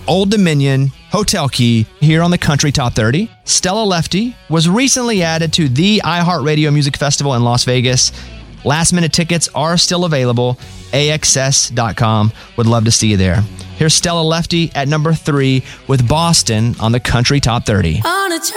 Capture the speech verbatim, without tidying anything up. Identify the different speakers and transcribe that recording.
Speaker 1: Old Dominion Hotel Key here on the Country Top thirty. Stella Lefty was recently added to the iHeartRadio Music Festival in Las Vegas. Last minute tickets are still available. A X S dot com. Would love to see you there. Here's Stella Lefty at number three with Boston on the Country Top thirty.
Speaker 2: On a